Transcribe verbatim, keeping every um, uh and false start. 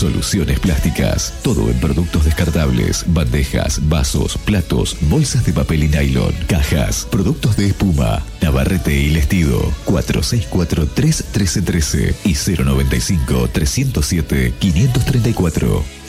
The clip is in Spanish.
Soluciones Plásticas. Todo en productos descartables, bandejas, vasos, platos, bolsas de papel y nylon, cajas, productos de espuma, Navarrete y Lestido. cuatro seis cuatro, tres uno tres uno tres y cero noventa y cinco, trescientos siete, quinientos treinta y cuatro.